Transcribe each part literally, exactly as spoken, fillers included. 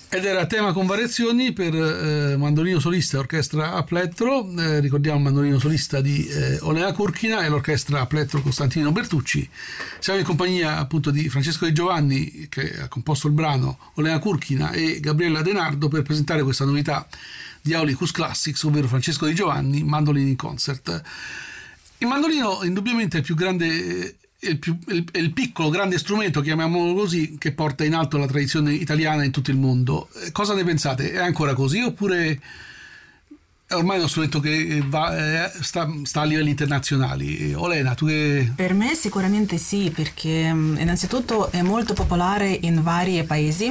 Ed era tema con variazioni per eh, mandolino solista e orchestra a plettro. Eh, ricordiamo il mandolino solista di eh, Olena Curchina e l'orchestra a plettro Costantino Bertucci. Siamo in compagnia appunto di Francesco Di Giovanni, che ha composto il brano, Olena Curchina, e Gabriella De Nardo per presentare questa novità di Aulicus Classics, ovvero Francesco Di Giovanni, Mandolini in Concert. Il mandolino indubbiamente è il più grande, è il, più, è il piccolo grande strumento, chiamiamolo così, che porta in alto la tradizione italiana in tutto il mondo. Cosa ne pensate? È ancora così oppure è ormai uno strumento che va, sta, sta a livelli internazionali? Olena, tu che... Per me sicuramente sì, perché innanzitutto è molto popolare in vari paesi,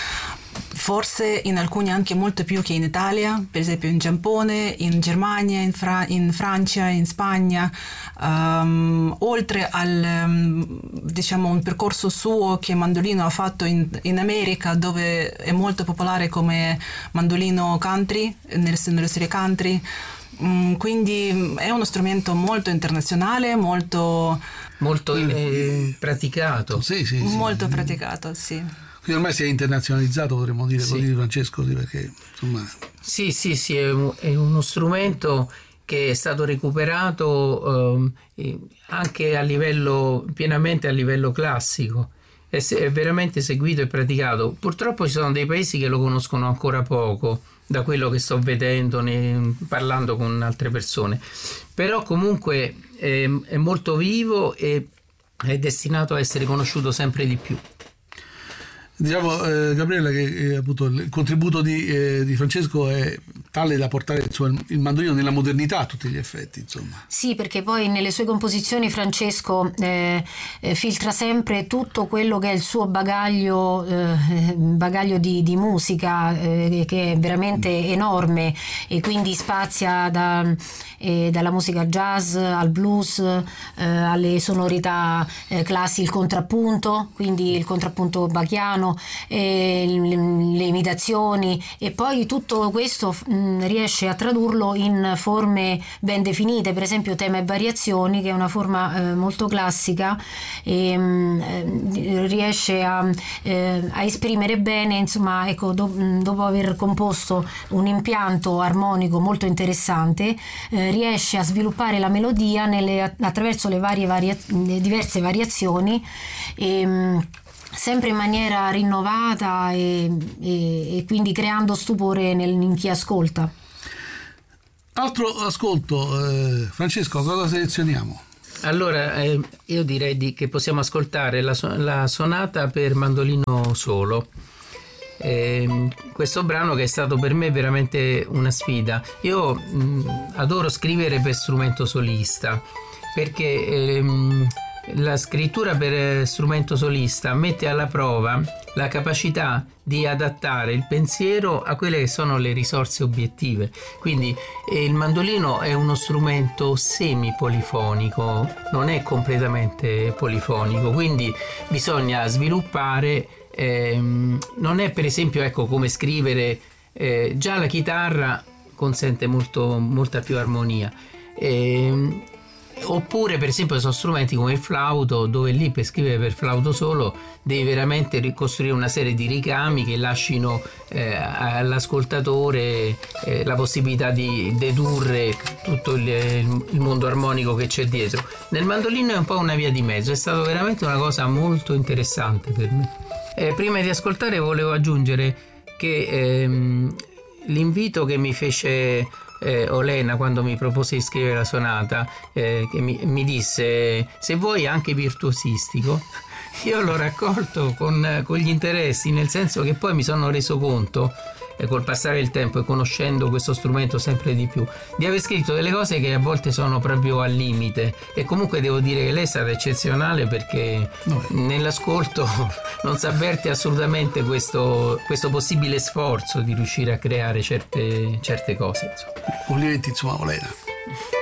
forse in alcuni anche molto più che in Italia, per esempio in Giappone, in Germania, in, Fra- in Francia, in Spagna, um, oltre al um, diciamo un percorso suo che Mandolino ha fatto in, in America, dove è molto popolare come mandolino country, nelle, nelle serie country. Mm, quindi è uno strumento molto internazionale, molto molto eh, praticato. Sì, sì, sì. Molto praticato, sì. Quindi ormai si è internazionalizzato, potremmo dire, sì. Così, Francesco, sì, perché insomma... Sì, sì, sì, è, è uno strumento che è stato recuperato eh, anche a livello, pienamente a livello classico. È, è veramente seguito e praticato. Purtroppo ci sono dei paesi che lo conoscono ancora poco, da quello che sto vedendo, ne, parlando con altre persone. Però comunque è, è molto vivo e è destinato a essere conosciuto sempre di più. Diciamo, eh, Gabriella, che eh, appunto il contributo di, eh, di Francesco è tale da portare insomma, il mandolino nella modernità a tutti gli effetti, insomma. Sì, perché poi nelle sue composizioni Francesco eh, eh, filtra sempre tutto quello che è il suo bagaglio, eh, bagaglio di, di musica, eh, che è veramente enorme, e quindi spazia da, eh, dalla musica jazz al blues, eh, alle sonorità eh, classiche, il contrappunto, quindi il contrappunto bachiano, eh, le imitazioni, e poi tutto questo mh, riesce a tradurlo in forme ben definite, per esempio tema e variazioni, che è una forma eh, molto classica, e mh, riesce a, eh, a esprimere bene, insomma, ecco, do, dopo aver composto un impianto armonico molto interessante, eh, riesce a sviluppare la melodia nelle, attraverso le varie varia, le diverse variazioni, e mh, sempre in maniera rinnovata e, e, e quindi creando stupore nel, in chi ascolta. Altro ascolto, eh, Francesco, cosa selezioniamo? Allora, eh, io direi di, che possiamo ascoltare la, la sonata per mandolino solo. Eh, questo brano che è stato per me veramente una sfida. Io mh, adoro scrivere per strumento solista, perché ehm, la scrittura per strumento solista mette alla prova la capacità di adattare il pensiero a quelle che sono le risorse obiettive. Quindi eh, il mandolino è uno strumento semi-polifonico, non è completamente polifonico, quindi bisogna sviluppare, ehm, non è per esempio, ecco, come scrivere, eh, già la chitarra consente molto, molta più armonia. Ehm, Oppure per esempio sono strumenti come il flauto, dove lì per scrivere per flauto solo devi veramente ricostruire una serie di ricami che lasciano eh, all'ascoltatore eh, la possibilità di dedurre tutto il, il mondo armonico che c'è dietro. Nel mandolino è un po' una via di mezzo, è stato veramente una cosa molto interessante per me. Eh, prima di ascoltare volevo aggiungere che ehm, l'invito che mi fece Eh, Olena quando mi propose di scrivere la sonata, eh, che mi, mi disse se vuoi anche virtuosistico, io l'ho raccolto con, con gli interessi, nel senso che poi mi sono reso conto, eh, col passare del tempo e conoscendo questo strumento sempre di più, di aver scritto delle cose che a volte sono proprio al limite, e comunque devo dire che lei è stata eccezionale, perché no. nell'ascolto non si avverte assolutamente questo, questo possibile sforzo di riuscire a creare certe, certe cose, insomma. Complimenti, insomma, Olena.